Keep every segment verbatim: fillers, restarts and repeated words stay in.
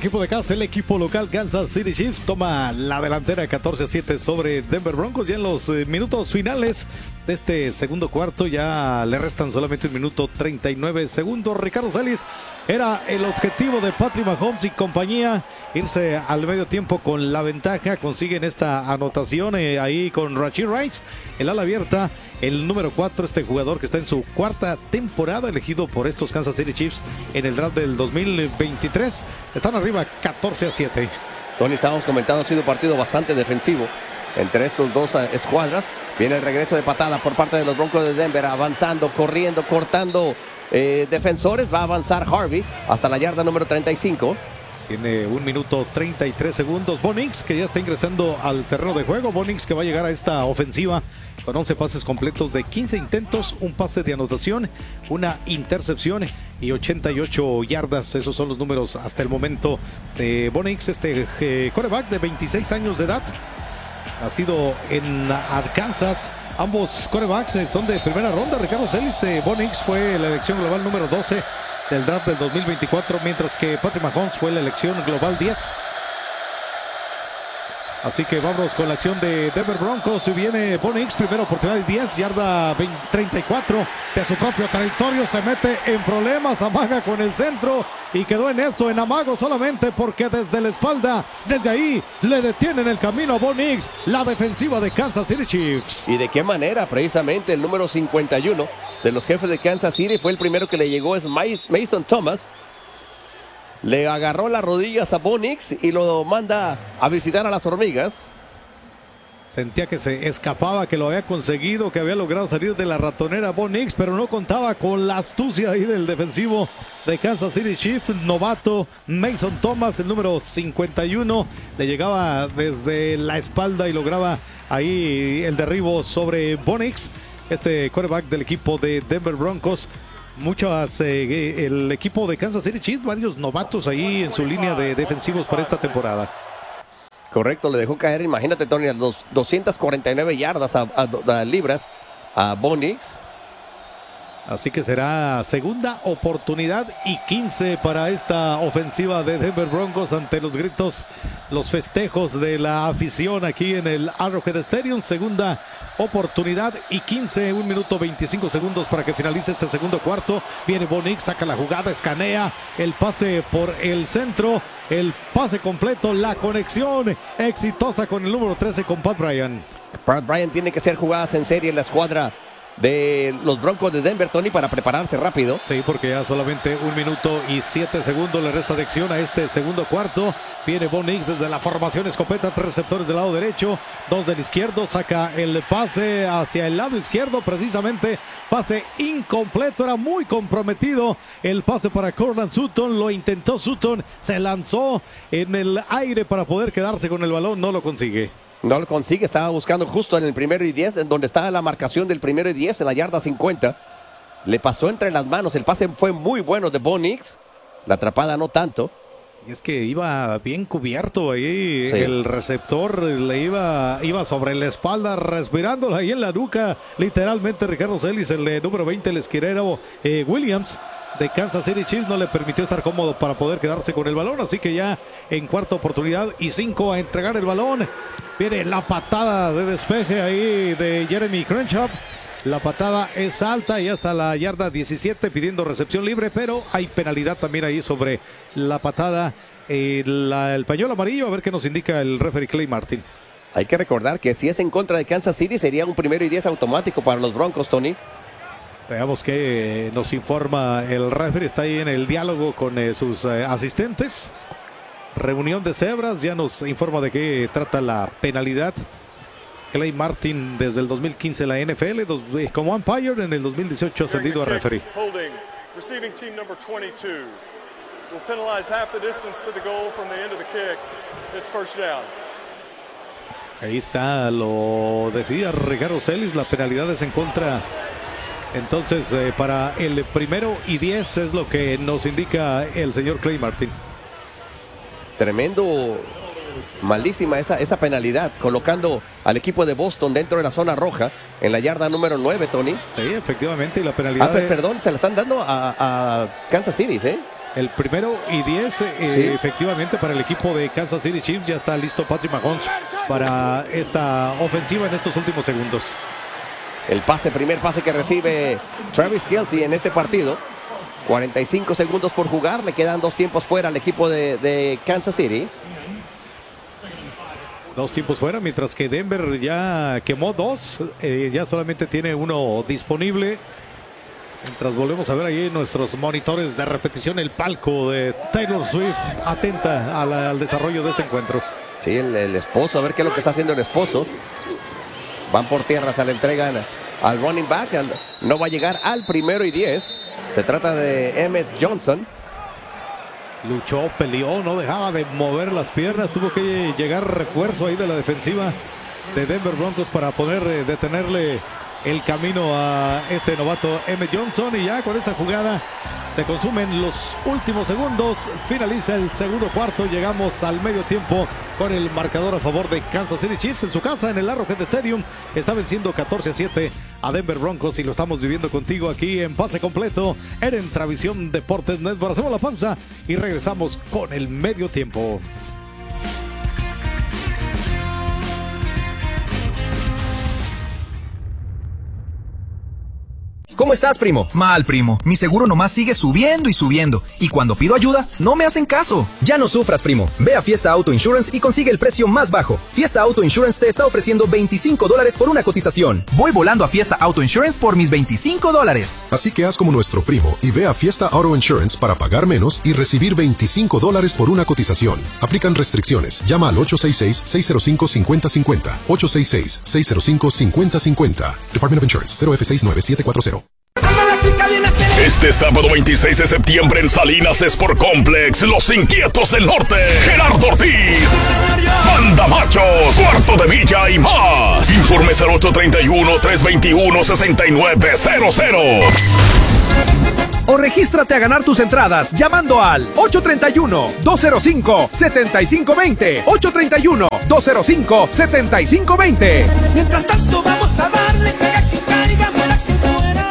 equipo de casa, el equipo local Kansas City Chiefs toma la delantera catorce a siete sobre Denver Broncos. Ya en los eh, minutos finales de este segundo cuarto ya le restan solamente un minuto treinta y nueve segundos. Ricardo Celis, era el objetivo de Patrick Mahomes y compañía irse al medio tiempo con la ventaja. Consiguen esta anotación eh, ahí con Rashee Rice, el ala abierta, el número cuatro, este jugador que está en su cuarta temporada elegido por estos Kansas City Chiefs en el draft del dos mil veintitrés. Están arriba catorce a siete. Tony, estábamos comentando, ha sido un partido bastante defensivo entre estos dos uh, escuadras. Viene el regreso de patada por parte de los Broncos de Denver, avanzando, corriendo, cortando eh, defensores. Va a avanzar Harvey hasta la yarda número treinta y cinco. Tiene un minuto treinta y tres segundos. Bo Nix, que ya está ingresando al terreno de juego. Bo Nix, que va a llegar a esta ofensiva con once pases completos de quince intentos, un pase de anotación, una intercepción y ochenta y ocho yardas. Esos son los números hasta el momento de Bo Nix, este eh, quarterback de veintiséis años de edad. Ha sido en Arkansas. Ambos quarterbacks eh, son de primera ronda. Ricardo Celis, eh, Bo Nix fue la elección global número doce del draft del dos mil veinticuatro, mientras que Patrick Mahomes fue la elección global diez. Así que vamos con la acción de Denver Broncos. Viene Bo Nix, primera oportunidad de diez, yarda treinta y cuatro de su propio territorio. Se mete en problemas, amaga con el centro y quedó en eso, en amago solamente porque desde la espalda, desde ahí, le detienen el camino a Bo Nix, la defensiva de Kansas City Chiefs. ¿Y de qué manera? Precisamente el número cincuenta y uno de los jefes de Kansas City fue el primero que le llegó, es Mason Thomas. Le agarró las rodillas a Bo Nix y lo manda a visitar a las hormigas. Sentía que se escapaba, que lo había conseguido, que había logrado salir de la ratonera Bo Nix, pero no contaba con la astucia ahí del defensivo de Kansas City Chiefs, novato Mason Thomas, el número cincuenta y uno. Le llegaba desde la espalda y lograba ahí el derribo sobre Bo Nix, este quarterback del equipo de Denver Broncos. Muchas, eh, el equipo de Kansas City Chiefs, varios novatos ahí en su línea de defensivos para esta temporada. Correcto, le dejó caer, imagínate, Tony, los doscientas cuarenta y nueve yardas a, a, a libras a Bo Nix. Así que será segunda oportunidad y quince para esta ofensiva de Denver Broncos ante los gritos, los festejos de la afición aquí en el Arrowhead Stadium. Segunda oportunidad y quince, un minuto veinticinco segundos para que finalice este segundo cuarto. Viene Bo Nix, saca la jugada, escanea el pase por el centro, el pase completo, la conexión exitosa con el número trece con Pat Bryant. Pat Bryant tiene que hacer jugadas en serie en la escuadra de los Broncos de Denver, Tony, para prepararse rápido. Sí, porque ya solamente un minuto y siete segundos le resta de acción a este segundo cuarto. Viene Bo Nix desde la formación escopeta, tres receptores del lado derecho, dos del izquierdo, saca el pase hacia el lado izquierdo, precisamente pase incompleto, era muy comprometido el pase para Courtland Sutton, lo intentó Sutton, se lanzó en el aire para poder quedarse con el balón, no lo consigue. No lo consigue, estaba buscando justo en el primero y diez, en donde estaba la marcación del primero y diez, en la yarda cincuenta. Le pasó entre las manos, el pase fue muy bueno de Bo Nix, la atrapada no tanto. Y es que iba bien cubierto ahí, sí. El receptor le iba, iba sobre la espalda, respirándola ahí en la nuca, literalmente. Ricardo Celis, el de número veinte, el esquinero eh, Williams de Kansas City Chiefs, no le permitió estar cómodo para poder quedarse con el balón, así que ya en cuarta oportunidad y cinco a entregar el balón. Viene la patada de despeje ahí de Jeremy Crenshaw. La patada es alta y hasta la yarda diecisiete pidiendo recepción libre, pero hay penalidad también ahí sobre la patada. Eh, la, el pañuelo amarillo, a ver qué nos indica el referee Clay Martin. Hay que recordar que si es en contra de Kansas City sería un primero y diez automático para los Broncos, Tony. Veamos qué nos informa el referee. Está ahí en el diálogo con eh, sus eh, asistentes. Reunión de cebras, ya nos informa de qué trata la penalidad. Clay Martin desde el dos mil quince en la N F L, dos, como umpire, en el dos mil dieciocho ascendido a referee. Holding, receiving team number twenty-two. Will penalize half the distance to the goal from the end of the kick. It's first down. Ahí está, lo decía Ricardo Celis, la penalidad es en contra. Entonces, eh, para el primero y diez es lo que nos indica el señor Clay Martin. Tremendo, malísima esa, esa penalidad, colocando al equipo de Boston dentro de la zona roja, en la yarda número nueve, Tony. Sí, efectivamente, y la penalidad... Ah, de... perdón, se la están dando a, a Kansas City, ¿eh? El primero y diez, eh, Sí. efectivamente, para el equipo de Kansas City Chiefs. Ya está listo Patrick Mahomes para esta ofensiva en estos últimos segundos. El pase, primer pase que recibe Travis Kelce en este partido. cuarenta y cinco segundos por jugar. Le quedan dos tiempos fuera al equipo de, de Kansas City. Dos tiempos fuera, mientras que Denver ya quemó dos. Eh, ya solamente tiene uno disponible. Mientras volvemos a ver ahí en nuestros monitores de repetición el palco de Taylor Swift, atenta a la, al desarrollo de este encuentro. Sí, el, el esposo, a ver qué es lo que está haciendo el esposo. Van por tierra, se le entregan al running back. No va a llegar al primero y diez. Se trata de Emmett Johnson. Luchó, peleó, no dejaba de mover las piernas. Tuvo que llegar refuerzo ahí de la defensiva de Denver Broncos para poder eh, detenerle el camino a este novato Emmett Johnson. Y ya con esa jugada se consumen los últimos segundos. Finaliza el segundo cuarto. Llegamos al medio tiempo con el marcador a favor de Kansas City Chiefs en su casa en el Arrowhead Stadium. Está venciendo catorce a siete a Denver Broncos y lo estamos viviendo contigo aquí en Pase Completo en Entravisión Deportes Network. Hacemos la pausa y regresamos con el medio tiempo. ¿Cómo estás, primo? Mal, primo. Mi seguro nomás sigue subiendo y subiendo. Y cuando pido ayuda, no me hacen caso. Ya no sufras, primo. Ve a Fiesta Auto Insurance y consigue el precio más bajo. Fiesta Auto Insurance te está ofreciendo veinticinco dólares por una cotización. Voy volando a Fiesta Auto Insurance por mis veinticinco dólares. Así que haz como nuestro primo y ve a Fiesta Auto Insurance para pagar menos y recibir veinticinco dólares por una cotización. Aplican restricciones. Llama al ocho seis seis, seis cero cinco, cinco cero cinco cero. ocho seis seis, seis cero cinco, cinco cero cinco cero. Department of Insurance, cero F seis nueve siete cuatro cero. Este sábado veintiséis de septiembre en Salinas Sport Complex, Los Inquietos del Norte, Gerardo Ortiz, Banda Machos, Cuarto de Villa y más. Informes al ocho tres uno, tres dos uno, seis nueve cero cero. O regístrate a ganar tus entradas llamando al ocho tres uno, dos cero cinco, siete cinco dos cero, ocho tres uno, dos cero cinco, siete cinco dos cero. Mientras tanto vamos a darle que caiga, muera que muera.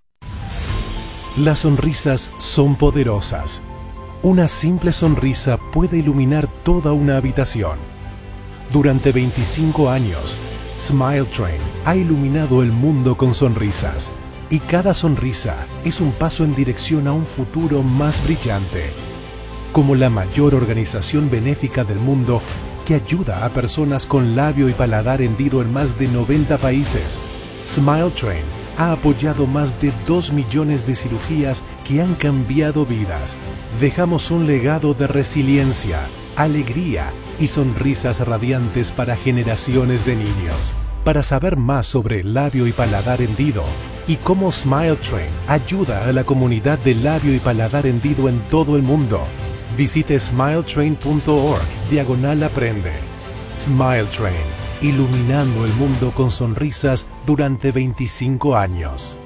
Las sonrisas son poderosas. Una simple sonrisa puede iluminar toda una habitación. Durante veinticinco años, Smile Train ha iluminado el mundo con sonrisas. Y cada sonrisa es un paso en dirección a un futuro más brillante. Como la mayor organización benéfica del mundo que ayuda a personas con labio y paladar hendido en más de noventa países, Smile Train ha apoyado más de dos millones de cirugías que han cambiado vidas. Dejamos un legado de resiliencia, alegría y sonrisas radiantes para generaciones de niños. Para saber más sobre el labio y paladar hendido y cómo Smile Train ayuda a la comunidad de labio y paladar hendido en todo el mundo, visite smiletrain punto org diagonal aprende. Smile Train, iluminando el mundo con sonrisas durante veinticinco años.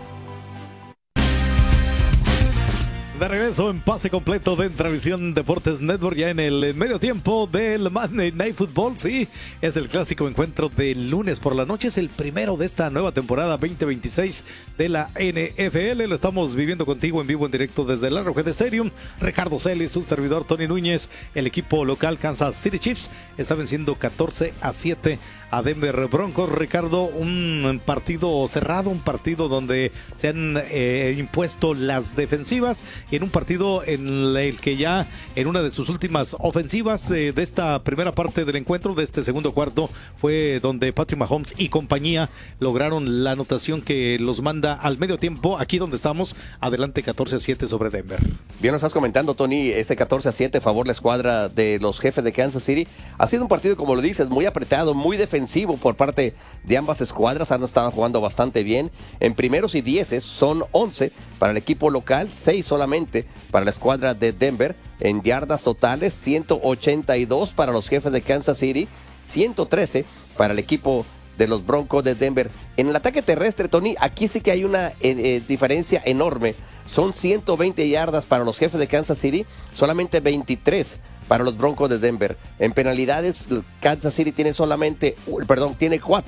De regreso en Pase Completo de Entravisión Deportes Network, ya en el medio tiempo del Monday Night Football. Sí, es el clásico encuentro del lunes por la noche. Es el primero de esta nueva temporada veinte veintiséis de la N F L. Lo estamos viviendo contigo en vivo, en directo desde el Arrowhead Stadium. Ricardo Celis, un servidor, Tony Núñez. El equipo local Kansas City Chiefs está venciendo catorce a siete a Denver Broncos. Ricardo, un partido cerrado, un partido donde se han eh, impuesto las defensivas, y en un partido en el que ya en una de sus últimas ofensivas eh, de esta primera parte del encuentro, de este segundo cuarto, fue donde Patrick Mahomes y compañía lograron la anotación que los manda al medio tiempo, aquí donde estamos, adelante catorce a siete sobre Denver. Bien, nos estás comentando, Tony, ese catorce a siete a favor la escuadra de los Jefes de Kansas City. Ha sido un partido, como lo dices, muy apretado, muy defensivo por parte de ambas escuadras. Han estado jugando bastante bien. En primeros y dieces son once para el equipo local, seis solamente para la escuadra de Denver. En yardas totales, ciento ochenta y dos para los Jefes de Kansas City, ciento trece para el equipo de los Broncos de Denver. En el ataque terrestre, Tony, aquí sí que hay una eh, eh, diferencia enorme. Son ciento veinte yardas para los Jefes de Kansas City, solamente veintitrés para los Broncos de Denver. En penalidades, Kansas City tiene solamente, perdón, tiene cuatro,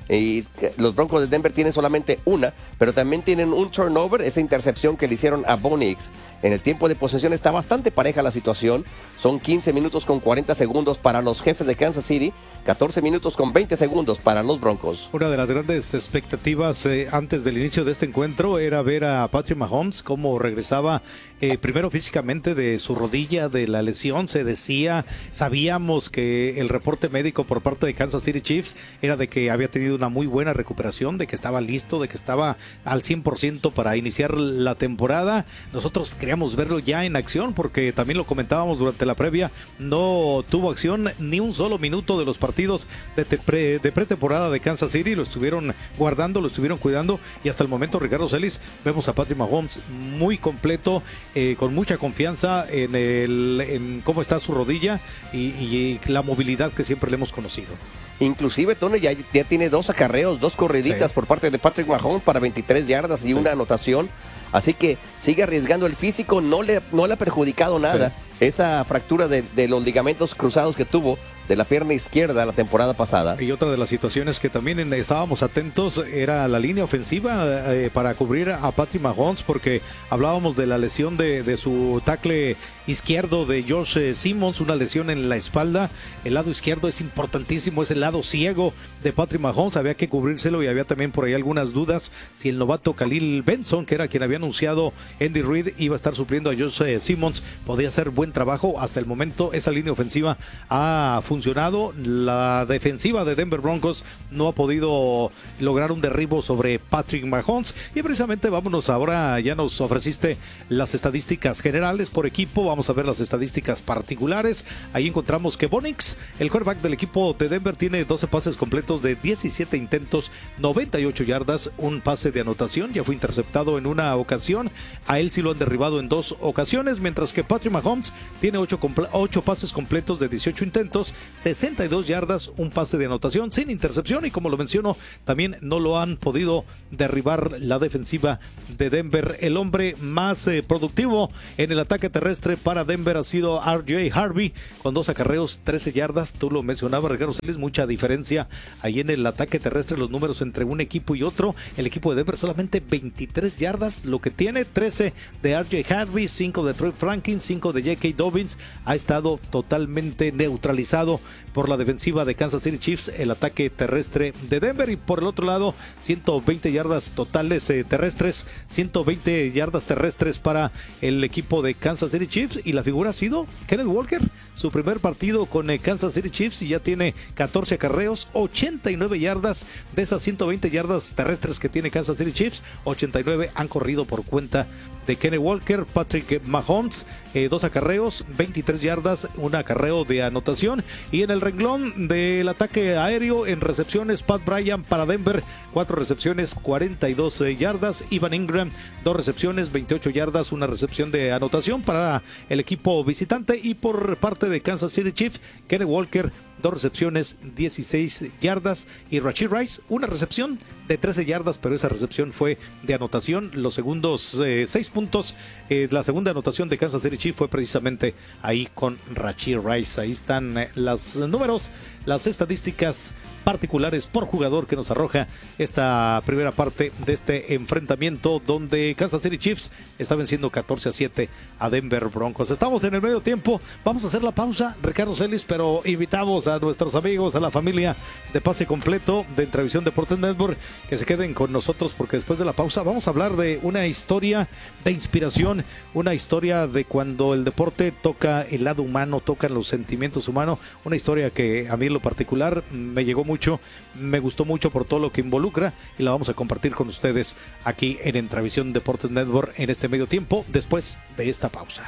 Y los Broncos de Denver tienen solamente una, pero también tienen un turnover, esa intercepción que le hicieron a Bo Nix. En el tiempo de posesión está bastante pareja la situación. Son quince minutos con cuarenta segundos para los Jefes de Kansas City, catorce minutos con veinte segundos para los Broncos. Una de las grandes expectativas eh, antes del inicio de este encuentro era ver a Patrick Mahomes cómo regresaba eh, primero físicamente de su rodilla, de la lesión. Se decía, sabíamos que el reporte médico por parte de Kansas City Chiefs era de que había tenido una muy buena recuperación, de que estaba listo, de que estaba al cien por ciento para iniciar la temporada. Nosotros queríamos verlo ya en acción porque también lo comentábamos durante la previa, no tuvo acción ni un solo minuto de los partidos de, pre, de pretemporada de Kansas City, lo estuvieron guardando, lo estuvieron cuidando y hasta el momento, Ricardo Celis, vemos a Patrick Mahomes muy completo, eh, con mucha confianza en, el, en cómo está su rodilla y, y la movilidad que siempre le hemos conocido. Inclusive, Tony ya, ya tiene dos acarreos, dos corriditas sí. por parte de Patrick Mahomes para veintitrés yardas y sí. una anotación. Así que sigue arriesgando el físico, no le, no le ha perjudicado nada sí. esa fractura de, de los ligamentos cruzados que tuvo de la pierna izquierda la temporada pasada. Y otra de las situaciones que también estábamos atentos era la línea ofensiva eh, para cubrir a Patrick Mahomes, porque hablábamos de la lesión de, de su tackle izquierdo de Josh Simmons, una lesión en la espalda. El lado izquierdo es importantísimo, es el lado ciego de Patrick Mahomes, había que cubrírselo y había también por ahí algunas dudas si el novato Khalil Benson, que era quien había anunciado Andy Reid, iba a estar supliendo a Josh Simmons, podía hacer buen trabajo. Hasta el momento esa línea ofensiva ha funcionado, la defensiva de Denver Broncos no ha podido lograr un derribo sobre Patrick Mahomes. Y precisamente vámonos ahora, ya nos ofreciste las estadísticas generales por equipo, vamos a ver las estadísticas particulares. Ahí encontramos que Bo Nix, el quarterback del equipo de Denver, tiene doce pases completos de diecisiete intentos, noventa y ocho yardas, un pase de anotación, ya fue interceptado en una ocasión, a él sí lo han derribado en dos ocasiones, mientras que Patrick Mahomes tiene ocho pases completos de dieciocho intentos, sesenta y dos yardas, un pase de anotación sin intercepción, y como lo menciono, también no lo han podido derribar la defensiva de Denver. El hombre más eh, productivo en el ataque terrestre para Denver ha sido R J Harvey, con dos acarreos, trece yardas. Tú lo mencionabas, Ricardo Celis, mucha diferencia ahí en el ataque terrestre, los números entre un equipo y otro. El equipo de Denver solamente veintitrés yardas, lo que tiene, trece de R J Harvey, cinco de Troy Franklin, cinco de J K. Dobbins. Ha estado totalmente neutralizado por la defensiva de Kansas City Chiefs el ataque terrestre de Denver. Y por el otro lado, ciento veinte yardas totales eh, terrestres, ciento veinte yardas terrestres para el equipo de Kansas City Chiefs, y la figura ha sido Kenneth Walker, su primer partido con eh, Kansas City Chiefs, y ya tiene catorce acarreos, ochenta y nueve yardas. De esas ciento veinte yardas terrestres que tiene Kansas City Chiefs, ochenta y nueve han corrido por cuenta de Kenneth Walker. Patrick Mahomes, eh, dos acarreos, veintitrés yardas, un acarreo de anotación. Y en el renglón del ataque aéreo, en recepciones, Pat Bryant para Denver, cuatro recepciones, cuarenta y dos yardas. Evan Ingram, dos recepciones, veintiocho yardas, una recepción de anotación para el equipo visitante. Y por parte de Kansas City Chiefs, Kenneth Walker, dos recepciones, dieciséis yardas, y Rashee Rice, una recepción de trece yardas, pero esa recepción fue de anotación. Los segundos eh, seis puntos, eh, la segunda anotación de Kansas City Chiefs fue precisamente ahí con Rashee Rice. Ahí están eh, los números, las estadísticas particulares por jugador que nos arroja esta primera parte de este enfrentamiento, donde Kansas City Chiefs está venciendo catorce a siete a Denver Broncos. Estamos en el medio tiempo, vamos a hacer la pausa, Ricardo Celis, pero invitamos a nuestros amigos, a la familia de Pase Completo de Entrevisión Deportes Network, que se queden con nosotros, porque después de la pausa vamos a hablar de una historia de inspiración, una historia de cuando el deporte toca el lado humano, toca los sentimientos humanos, una historia que a mí en lo particular me llegó mucho, me gustó mucho por todo lo que involucra, y la vamos a compartir con ustedes aquí en Entrevisión Deportes Network en este medio tiempo, después de esta pausa.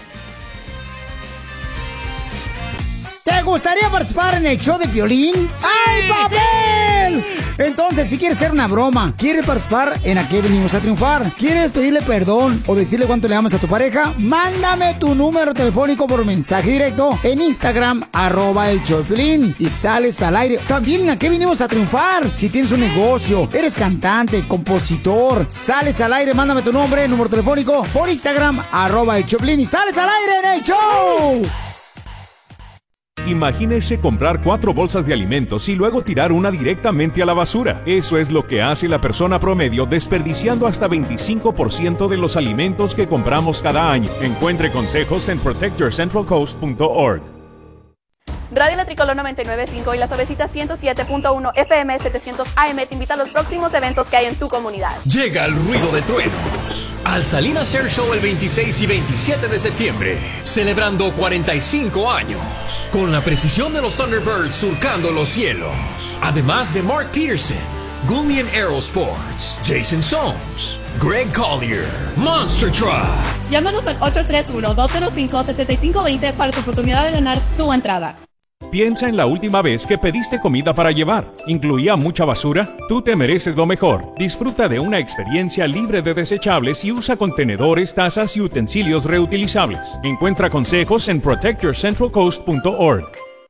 ¿Te gustaría participar en el show de Piolín? ¡Sí! ¡Ay, papel! Entonces, si quieres hacer una broma, quieres participar en Aquí Venimos a Triunfar, quieres pedirle perdón o decirle cuánto le amas a tu pareja, mándame tu número telefónico por mensaje directo en Instagram, arroba el show de Piolín, y sales al aire. También en Aquí Venimos a Triunfar. Si tienes un negocio, eres cantante, compositor, sales al aire, mándame tu nombre, número telefónico por Instagram, arroba el show de Piolín, y sales al aire en el show. Imagínese comprar cuatro bolsas de alimentos y luego tirar una directamente a la basura. Eso es lo que hace la persona promedio, desperdiciando hasta veinticinco por ciento de los alimentos que compramos cada año. Encuentre consejos en protect your central coast punto org. Radio La Tricolor noventa y nueve punto cinco y La Suavecita ciento siete punto uno F M setecientos A M te invita a los próximos eventos que hay en tu comunidad. Llega el ruido de truenos al Salinas Air Show el veintiséis y veintisiete de septiembre, celebrando cuarenta y cinco años, con la precisión de los Thunderbirds surcando los cielos. Además de Mark Peterson, Gullian Aerosports, Jason Soames, Greg Collier, Monster Truck. Llámanos al ocho tres uno, dos cero cinco, siete cinco dos cero para tu oportunidad de ganar tu entrada. Piensa en la última vez que pediste comida para llevar. ¿Incluía mucha basura? Tú te mereces lo mejor. Disfruta de una experiencia libre de desechables y usa contenedores, tazas y utensilios reutilizables. Encuentra consejos en protect your central coast punto org.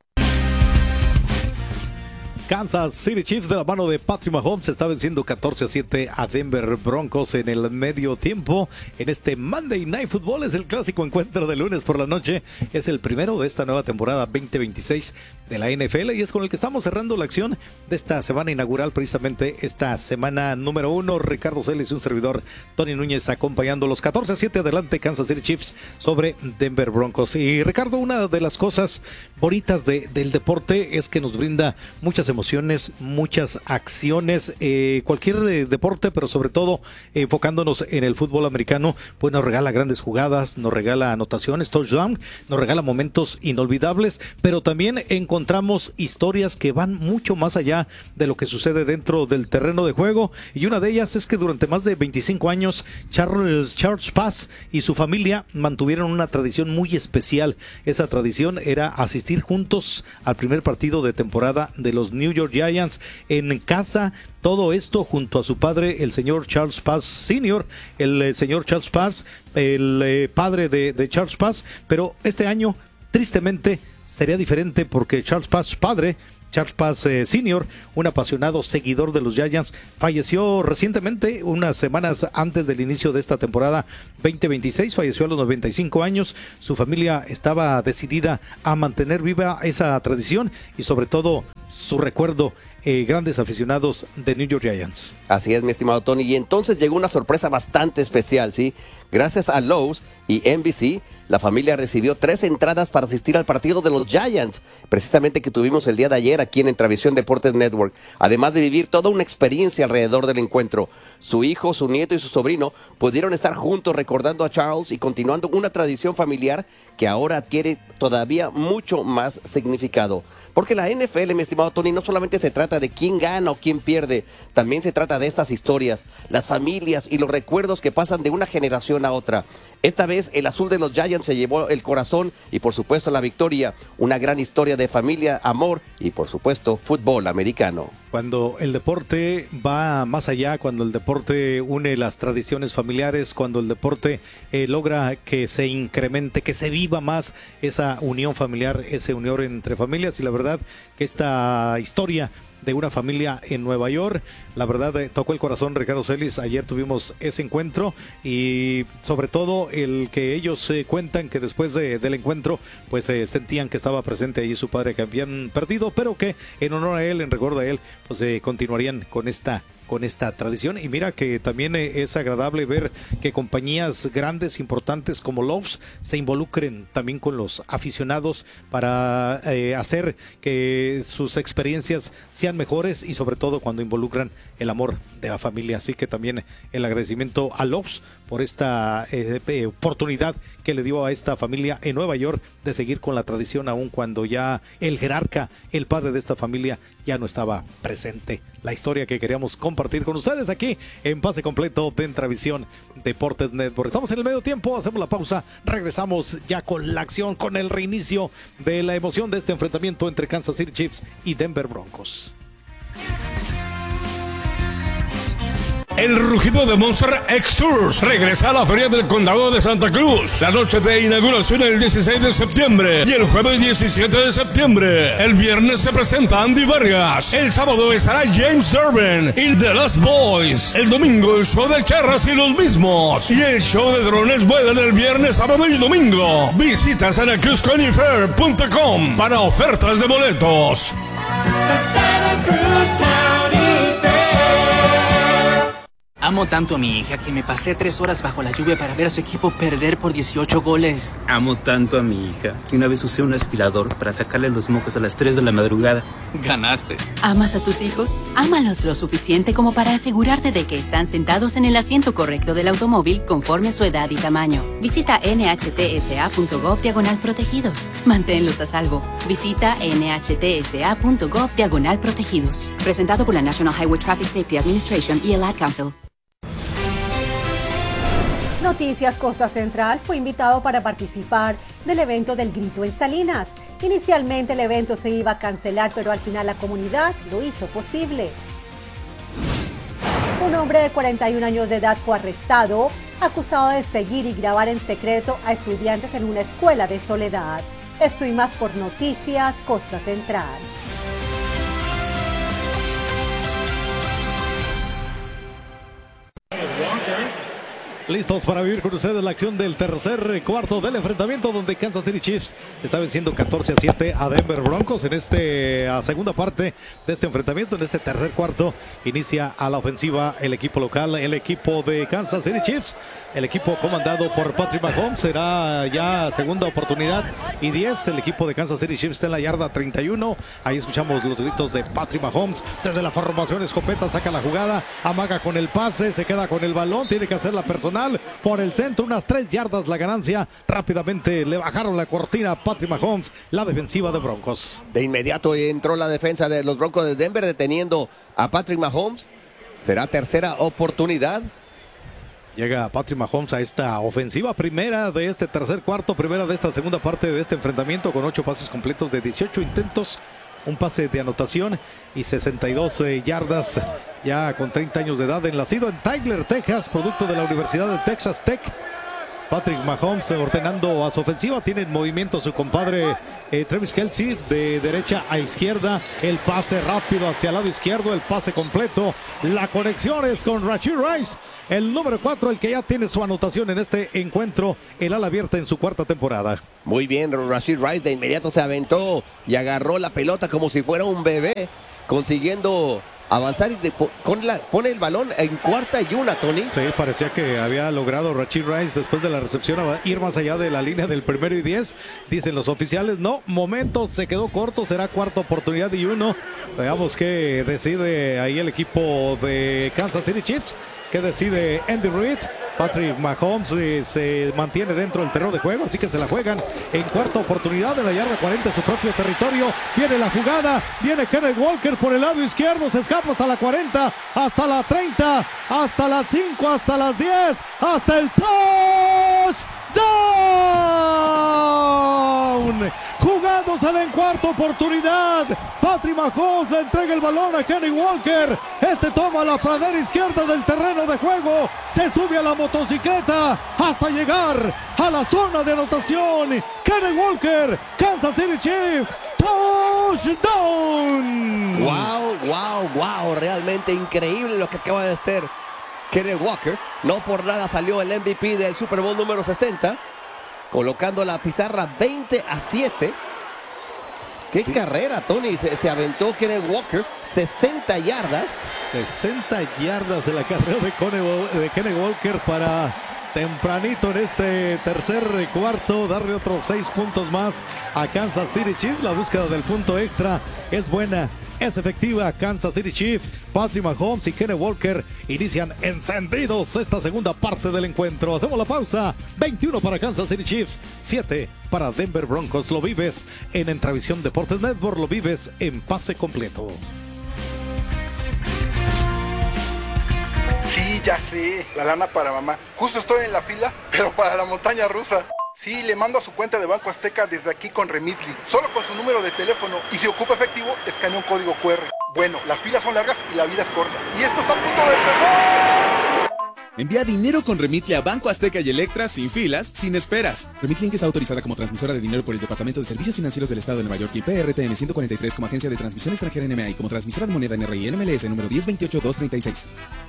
Kansas City Chiefs de la mano de Patrick Mahomes está venciendo catorce a siete a Denver Broncos en el medio tiempo. En este Monday Night Football es el clásico encuentro de lunes por la noche. Es el primero de esta nueva temporada veinte veintiséis de la N F L y es con el que estamos cerrando la acción de esta semana inaugural, precisamente esta semana número uno. Ricardo Celis y un servidor, Tony Núñez, acompañando los catorce a siete adelante Kansas City Chiefs sobre Denver Broncos. Y Ricardo, una de las cosas bonitas de, del deporte es que nos brinda muchas emociones emociones, muchas acciones, eh, cualquier eh, deporte, pero sobre todo eh, enfocándonos en el fútbol americano, pues nos regala grandes jugadas, nos regala anotaciones, touchdown, nos regala momentos inolvidables, pero también encontramos historias que van mucho más allá de lo que sucede dentro del terreno de juego, y una de ellas es que durante más de veinticinco años Charles, Charles Paz y su familia mantuvieron una tradición muy especial. Esa tradición era asistir juntos al primer partido de temporada de los New York Giants en casa. Todo esto junto a su padre, el señor Charles Paz senior, el eh, señor Charles Paz, el eh, padre de, de Charles Paz. Pero este año, tristemente, sería diferente porque Charles Paz padre, Charles Paz eh, senior, un apasionado seguidor de los Giants, falleció recientemente, unas semanas antes del inicio de esta temporada veinte veintiséis, falleció a los noventa y cinco años. Su familia estaba decidida a mantener viva esa tradición y sobre todo su recuerdo, eh, grandes aficionados de New York Giants. Así es, mi estimado Tony, y entonces llegó una sorpresa bastante especial, ¿sí? Gracias a Lowe's y N B C, la familia recibió tres entradas para asistir al partido de los Giants, precisamente que tuvimos el día de ayer aquí en Entravisión Deportes Network. Además de vivir toda una experiencia alrededor del encuentro, su hijo, su nieto y su sobrino pudieron estar juntos recordando a Charles y continuando una tradición familiar que ahora adquiere todavía mucho más significado. Porque la N F L, mi estimado Tony, no solamente se trata de quién gana o quién pierde, también se trata de estas historias, las familias y los recuerdos que pasan de una generación a otra. Esta vez el azul de los Giants se llevó el corazón y por supuesto la victoria, una gran historia de familia, amor y por supuesto fútbol americano. Cuando el deporte va más allá, cuando el deporte une las tradiciones familiares, cuando el deporte eh, logra que se incremente, que se viva más esa unión familiar, esa unión entre familias, y la verdad que esta historia de una familia en Nueva York, la verdad eh, tocó el corazón, Ricardo Celis. Ayer tuvimos ese encuentro y sobre todo el que ellos eh, cuentan que después de, del encuentro pues eh, sentían que estaba presente allí su padre que habían perdido, pero que en honor a él, en recuerdo a él, pues eh, continuarían con esta con esta tradición. Y mira que también es agradable ver que compañías grandes, importantes como Lowe's se involucren también con los aficionados para eh, hacer que sus experiencias sean mejores y sobre todo cuando involucran el amor de la familia. Así que también el agradecimiento a Lowe's por esta eh, oportunidad que le dio a esta familia en Nueva York de seguir con la tradición aun cuando ya el jerarca, el padre de esta familia, ya no estaba presente. La historia que queríamos compartir con ustedes aquí en Pase Completo de Entravisión Deportes Network. Estamos en el medio tiempo, hacemos la pausa, regresamos ya con la acción, con el reinicio de la emoción de este enfrentamiento entre Kansas City Chiefs y Denver Broncos. El rugido de Monster X Tours regresa a la Feria del Condado de Santa Cruz. La noche de inauguración el dieciséis de septiembre y el jueves diecisiete de septiembre. El viernes se presenta Andy Vargas. El sábado estará James Durbin y The Lost Boys. El domingo el show de charras y los mismos. Y el show de drones vuelan el viernes, sábado y domingo. Visita santa cruz county fair punto com para ofertas de boletos. Amo tanto a mi hija que me pasé tres horas bajo la lluvia para ver a su equipo perder por dieciocho goles. Amo tanto a mi hija que una vez usé un aspirador para sacarle los mocos a las tres de la madrugada. Ganaste. ¿Amas a tus hijos? Ámalos lo suficiente como para asegurarte de que están sentados en el asiento correcto del automóvil conforme a su edad y tamaño. Visita nhtsa.gov diagonal protegidos. Manténlos a salvo. Visita nhtsa.gov diagonal protegidos. Presentado por la National Highway Traffic Safety Administration y el Ad Council. Noticias Costa Central fue invitado para participar del evento del Grito en Salinas. Inicialmente el evento se iba a cancelar, pero al final la comunidad lo hizo posible. Un hombre de cuarenta y un años de edad fue arrestado, acusado de seguir y grabar en secreto a estudiantes en una escuela de Soledad. Esto y más por Noticias Costa Central. Listos para vivir con ustedes la acción del tercer cuarto del enfrentamiento, donde Kansas City Chiefs está venciendo catorce a siete a Denver Broncos. En este a segunda parte de este enfrentamiento, en este tercer cuarto, inicia a la ofensiva el equipo local, el equipo de Kansas City Chiefs. El equipo comandado por Patrick Mahomes será ya segunda oportunidad y diez. El equipo de Kansas City Chiefs está en la yarda treinta y uno. Ahí escuchamos los gritos de Patrick Mahomes. Desde la formación escopeta saca la jugada, amaga con el pase, se queda con el balón, tiene que hacer la personal por el centro, unas tres yardas la ganancia. Rápidamente le bajaron la cortina a Patrick Mahomes, la defensiva de Broncos. De inmediato entró la defensa de los Broncos de Denver deteniendo a Patrick Mahomes. Será tercera oportunidad. Llega Patrick Mahomes a esta ofensiva, primera de este tercer cuarto, primera de esta segunda parte de este enfrentamiento, con ocho pases completos de dieciocho intentos, un pase de anotación y sesenta y dos eh, yardas, ya con treinta años de edad, nacido en Tyler, Texas, producto de la Universidad de Texas Tech. Patrick Mahomes ordenando a su ofensiva, tiene en movimiento su compadre eh, Travis Kelce de derecha a izquierda, el pase rápido hacia el lado izquierdo, el pase completo, la conexión es con Rashee Rice, el número cuatro, el que ya tiene su anotación en este encuentro, el ala abierta en su cuarta temporada. Muy bien, Rashee Rice de inmediato se aventó y agarró la pelota como si fuera un bebé, consiguiendo avanzar y de, con la, pone el balón en cuarta y una, Tony. Sí, parecía que había logrado Rashee Rice después de la recepción a ir más allá de la línea del primero y diez. Dicen los oficiales, no, momento, se quedó corto, será cuarta oportunidad y uno. Veamos qué decide ahí el equipo de Kansas City Chiefs. ¿Qué decide Andy Reid? Patrick Mahomes eh, se mantiene dentro del terreno de juego, así que se la juegan en cuarta oportunidad en la yarda cuarenta, su propio territorio. Viene la jugada, viene Kenneth Walker por el lado izquierdo, se escapa hasta la cuarenta, hasta la treinta, hasta las cinco, hasta las diez, hasta el touchdown. Jugándosela en cuarta oportunidad, Patrick Mahomes le entrega el balón a Kenny Walker. Este toma la pradera izquierda del terreno de juego, se sube a la motocicleta hasta llegar a la zona de anotación. Kenny Walker, Kansas City Chiefs, touchdown. Wow, wow, wow, realmente increíble lo que acaba de hacer Kenny Walker. No por nada salió el M V P del Super Bowl número sesenta, colocando la pizarra veinte a siete. ¡Qué sí. carrera, Tony! Se, se aventó Kenneth Walker, sesenta yardas. sesenta yardas de la carrera de, Cone, de Kenneth Walker para tempranito en este tercer cuarto darle otros seis puntos más a Kansas City Chiefs. La búsqueda del punto extra es buena, es efectiva. Kansas City Chiefs, Patrick Mahomes y Kenneth Walker inician encendidos esta segunda parte del encuentro. Hacemos la pausa. veintiuno para Kansas City Chiefs, siete para Denver Broncos. Lo vives en Entravisión Deportes Network, lo vives en pase completo. Sí, ya sé, la lana para mamá. Justo estoy en la fila, pero para la montaña rusa. Sí, le mando a su cuenta de Banco Azteca desde aquí con Remitly, solo con su número de teléfono, y si ocupa efectivo, escanea un código cu erre. Bueno, las filas son largas y la vida es corta. Y esto está a punto de empezar. Envía dinero con Remitly a Banco Azteca y Electra sin filas, sin esperas. Remitly Inc es autorizada como transmisora de dinero por el Departamento de Servicios Financieros del Estado de Nueva York y P R T N ciento cuarenta y tres como agencia de transmisión extranjera N M A y como transmisora de moneda N R I N M L S número diez veintiocho dos treinta y seis.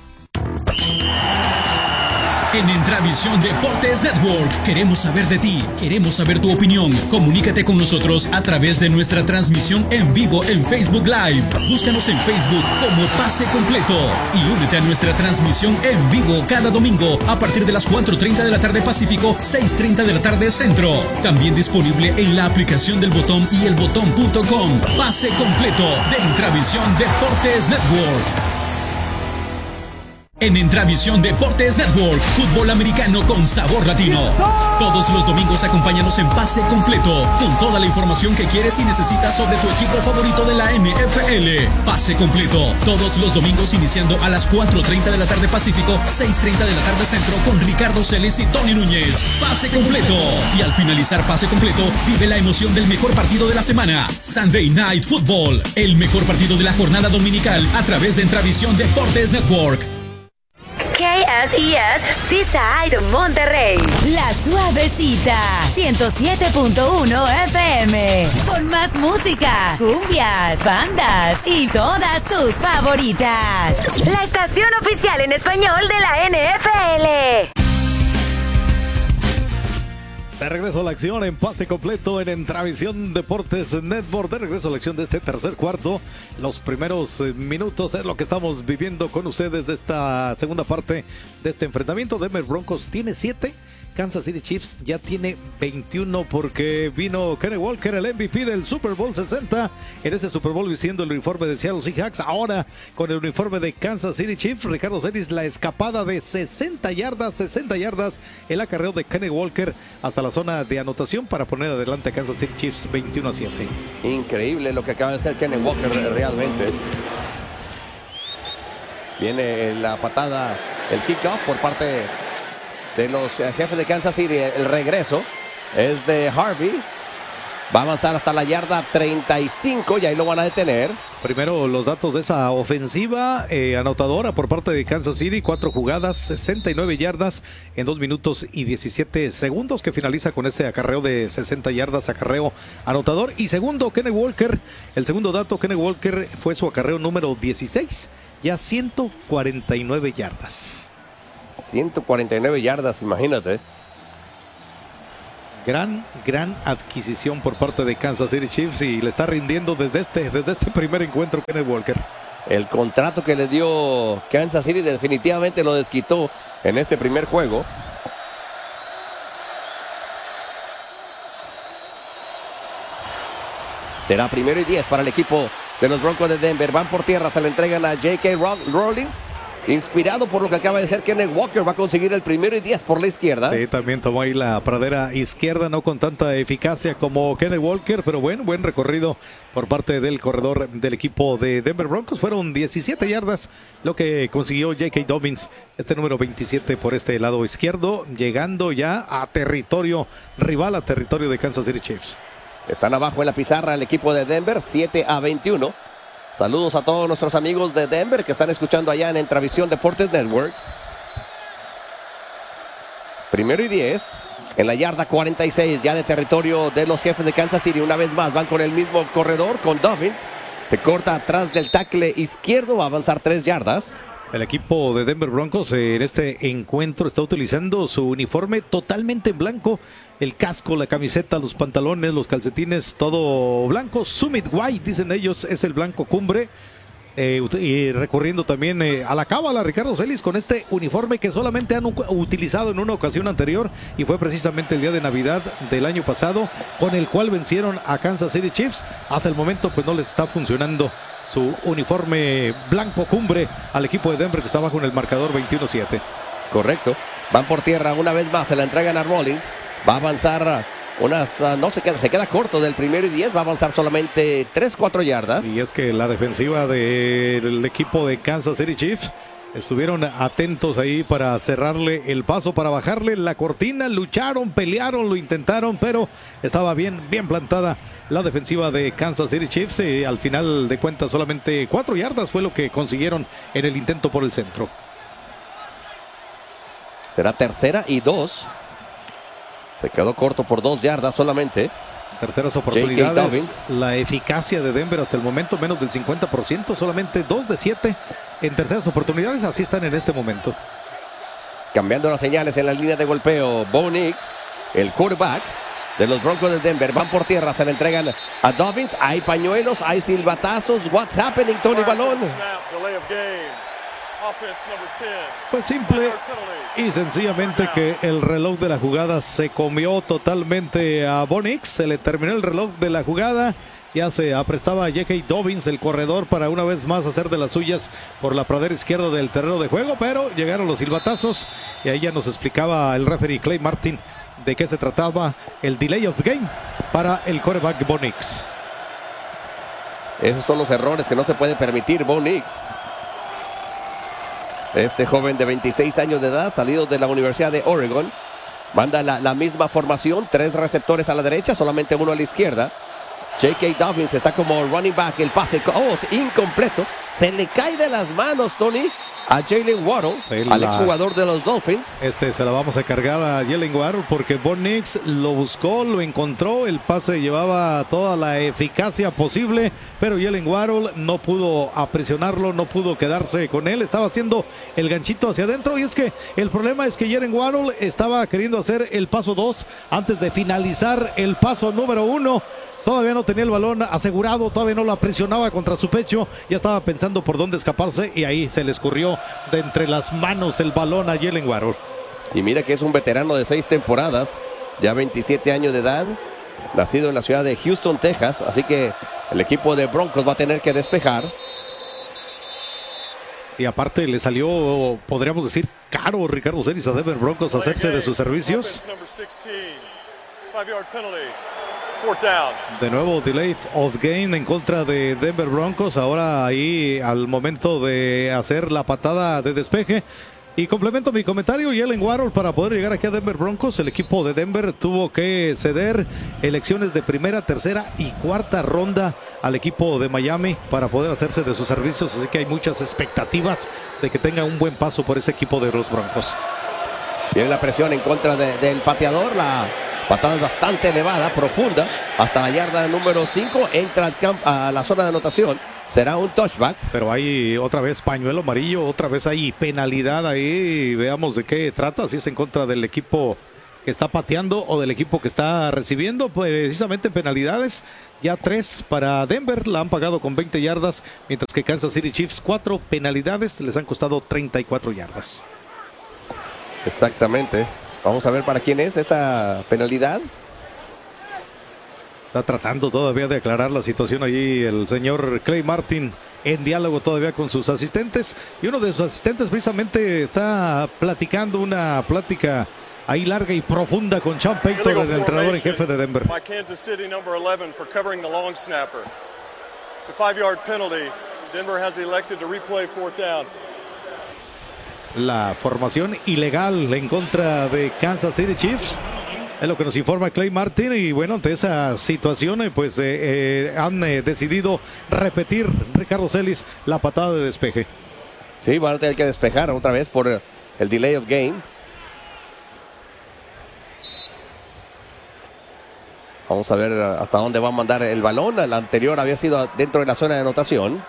En Entravisión Deportes Network queremos saber de ti, queremos saber tu opinión. Comunícate con nosotros a través de nuestra transmisión en vivo en Facebook Live. Búscanos en Facebook como Pase Completo y únete a nuestra transmisión en vivo cada domingo a partir de las cuatro treinta de la tarde Pacífico, seis treinta de la tarde Centro. También disponible en la aplicación del Botón y el botón punto com. Pase Completo de Entravisión Deportes Network. En Entravisión Deportes Network, fútbol americano con sabor latino. Todos los domingos acompáñanos en Pase Completo, con toda la información que quieres y necesitas sobre tu equipo favorito de la N F L. Pase Completo, todos los domingos iniciando a las cuatro treinta de la tarde Pacífico, seis treinta de la tarde Centro, con Ricardo Celis y Tony Núñez. Pase Completo. Y al finalizar Pase Completo, vive la emoción del mejor partido de la semana. Sunday Night Football, el mejor partido de la jornada dominical a través de Entravisión Deportes Network. K S E S Seaside Monterrey. La Suavecita ciento siete punto uno F M. Con más música, cumbias, bandas y todas tus favoritas. La estación oficial en español de la N F L. De regreso a la acción en Pase Completo en Entravisión Deportes Network. De regreso a la acción de este tercer cuarto. Los primeros minutos es lo que estamos viviendo con ustedes de esta segunda parte de este enfrentamiento. Denver Broncos tiene siete. Kansas City Chiefs ya tiene veintiuno porque vino Kenny Walker, el M V P del Super Bowl sesenta, en ese Super Bowl vistiendo el uniforme de Seattle Seahawks. Ahora con el uniforme de Kansas City Chiefs, Ricardo Celis, la escapada de sesenta yardas, sesenta yardas, el acarreo de Kenny Walker hasta la zona de anotación para poner adelante a Kansas City Chiefs veintiuno a siete. Increíble lo que acaba de hacer Kenny Walker realmente. Viene la patada, el kickoff por parte de los jefes de Kansas City. El regreso es de Harvey. Va a avanzar hasta la yarda treinta y cinco y ahí lo van a detener. Primero los datos de esa ofensiva eh, anotadora por parte de Kansas City. Cuatro jugadas, sesenta y nueve yardas en dos minutos y diecisiete segundos, que finaliza con ese acarreo de sesenta yardas, acarreo anotador. Y segundo, Kenny Walker. El segundo dato, Kenny Walker fue su acarreo número dieciséis, ya ciento cuarenta y nueve yardas. ciento cuarenta y nueve yardas, imagínate. Gran, gran adquisición por parte de Kansas City Chiefs y le está rindiendo desde este, desde este primer encuentro Kenny Walker. El contrato que le dio Kansas City definitivamente lo desquitó en este primer juego. Será primero y diez para el equipo de los Broncos de Denver. Van por tierra, se le entregan a J K Rollins. Inspirado por lo que acaba de hacer Kenny Walker, va a conseguir el primero y diez por la izquierda. Sí, también tomó ahí la pradera izquierda, no con tanta eficacia como Kenny Walker, pero bueno, buen recorrido por parte del corredor del equipo de Denver Broncos. Fueron diecisiete yardas lo que consiguió J K. Dobbins, este número veintisiete por este lado izquierdo, llegando ya a territorio rival, a territorio de Kansas City Chiefs. Están abajo en la pizarra el equipo de Denver, siete a veintiuno. Saludos a todos nuestros amigos de Denver que están escuchando allá en Entravisión Deportes Network. Primero y diez en la yarda cuarenta y seis, ya de territorio de los jefes de Kansas City. Una vez más van con el mismo corredor, con Dobbins. Se corta atrás del tackle izquierdo, va a avanzar tres yardas. El equipo de Denver Broncos en este encuentro está utilizando su uniforme totalmente en blanco. El casco, la camiseta, los pantalones, los calcetines, todo blanco. Summit White, dicen ellos, es el blanco cumbre. Eh, y recurriendo también eh, a la cábala, Ricardo Celis, con este uniforme que solamente han utilizado en una ocasión anterior y fue precisamente el día de Navidad del año pasado, con el cual vencieron a Kansas City Chiefs. Hasta el momento pues no les está funcionando su uniforme blanco cumbre al equipo de Denver, que está bajo en el marcador veintiuno siete. Correcto. Van por tierra una vez más, se la entregan a Rollins. Va a avanzar unas, uh, no se queda, se queda corto del primero y diez, va a avanzar solamente tres, cuatro yardas. Y es que la defensiva del equipo de Kansas City Chiefs estuvieron atentos ahí para cerrarle el paso, para bajarle la cortina, lucharon, pelearon, lo intentaron, pero estaba bien, bien plantada la defensiva de Kansas City Chiefs. Y al final de cuentas solamente cuatro yardas fue lo que consiguieron en el intento por el centro. Será tercera y dos. Se quedó corto por dos yardas solamente. Terceras oportunidades. La eficacia de Denver hasta el momento menos del cincuenta por ciento. Solamente dos de siete en terceras oportunidades. Así están en este momento. Cambiando las señales en la línea de golpeo. Bo Nix, el quarterback de los Broncos de Denver. Van por tierra, se le entregan a Dobbins. Hay pañuelos, hay silbatazos. What's happening, Tony Balón? Pues simple y sencillamente que el reloj de la jugada se comió totalmente a Bo Nix. Se le terminó el reloj de la jugada. Ya se aprestaba a J K. Dobbins, el corredor, para una vez más hacer de las suyas por la pradera izquierda del terreno de juego, pero llegaron los silbatazos y ahí ya nos explicaba el referee Clay Martin de qué se trataba el delay of game para el quarterback Bo Nix. Esos son los errores que no se puede permitir Bo Nix. Este joven de veintiséis años de edad, salido de la Universidad de Oregon, manda la, la misma formación, tres receptores a la derecha, solamente uno a la izquierda. J K. Dobbins está como running back, el pase oh, incompleto, se le cae de las manos, Tony, a Jalen Waddle, sí, al la... exjugador de los Dolphins. Este se la vamos a cargar a Jalen Waddle porque Bo Nix lo buscó, lo encontró, el pase llevaba toda la eficacia posible, pero Jalen Waddle no pudo aprisionarlo, no pudo quedarse con él, estaba haciendo el ganchito hacia adentro y es que el problema es que Jalen Waddle estaba queriendo hacer el paso dos antes de finalizar el paso número uno. Todavía no tenía el balón asegurado, todavía no lo aprisionaba contra su pecho, ya estaba pensando por dónde escaparse y ahí se le escurrió de entre las manos el balón a Jalen Waddle. Y mira que es un veterano de seis temporadas, ya veintisiete años de edad, nacido en la ciudad de Houston, Texas, así que el equipo de Broncos va a tener que despejar. Y aparte le salió, podríamos decir, caro Ricardo Celis a Denver Broncos hacerse de sus servicios. De nuevo delay of game en contra de Denver Broncos. Ahora ahí al momento de hacer la patada de despeje. Y complemento mi comentario, Jalen Waddle, para poder llegar aquí a Denver Broncos, el equipo de Denver tuvo que ceder elecciones de primera, tercera y cuarta ronda al equipo de Miami para poder hacerse de sus servicios. Así que hay muchas expectativas de que tenga un buen paso por ese equipo de los Broncos. Viene la presión en contra de, del pateador, la patada es bastante elevada, profunda, hasta la yarda número cinco, entra al camp, a la zona de anotación, será un touchback. Pero hay otra vez pañuelo amarillo, otra vez hay penalidad ahí, veamos de qué trata, si es en contra del equipo que está pateando o del equipo que está recibiendo, precisamente penalidades, ya tres para Denver, la han pagado con veinte yardas, mientras que Kansas City Chiefs cuatro penalidades, les han costado treinta y cuatro yardas. Exactamente. Vamos a ver para quién es esa penalidad. Está tratando todavía de aclarar la situación allí el señor Clay Martin en diálogo todavía con sus asistentes. Y uno de sus asistentes precisamente está platicando una plática ahí larga y profunda con Sean Payton, el entrenador en jefe de Denver. Kansas City number eleven for covering the long snapper. It's a five-yard penalty. Denver has elected to replay fourth down. La formación ilegal en contra de Kansas City Chiefs es lo que nos informa Clay Martin. Y bueno, ante esa situación pues eh, eh, han eh, decidido repetir, Ricardo Celis, la patada de despeje. Sí, van a tener que despejar otra vez por el delay of game. Vamos a ver hasta dónde va a mandar el balón. La anterior había sido dentro de la zona de anotación.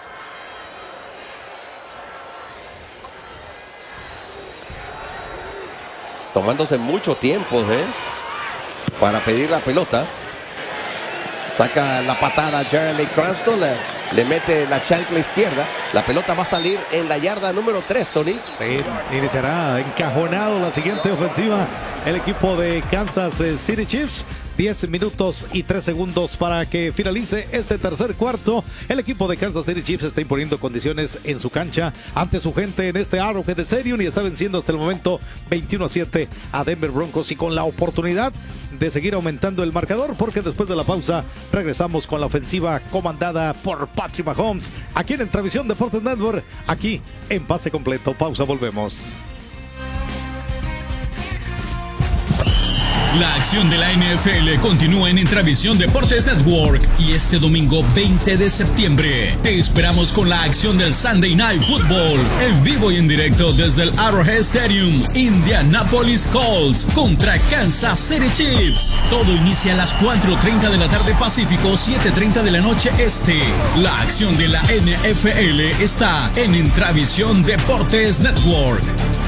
Tomándose mucho tiempo ¿eh? para pedir la pelota. Saca la patada Jeremy Cranston, le, le mete la chancla izquierda. La pelota va a salir en la yarda número tres, Tony. Sí, iniciará encajonado la siguiente ofensiva el equipo de Kansas City Chiefs. diez minutos y tres segundos para que finalice este tercer cuarto. El equipo de Kansas City Chiefs está imponiendo condiciones en su cancha ante su gente en este Arrowhead Stadium y está venciendo hasta el momento veintiuno a siete a Denver Broncos, y con la oportunidad de seguir aumentando el marcador, porque después de la pausa regresamos con la ofensiva comandada por Patrick Mahomes aquí en Entravisión Deportes Network, aquí en Pase Completo. Pausa, volvemos. La acción de la N F L continúa en Intravisión Deportes Network y este domingo veinte de septiembre te esperamos con la acción del Sunday Night Football en vivo y en directo desde el Arrowhead Stadium. Indianapolis Colts contra Kansas City Chiefs. Todo inicia a las cuatro treinta de la tarde Pacífico, siete treinta de la noche Este. La acción de la N F L está en Intravisión Deportes Network.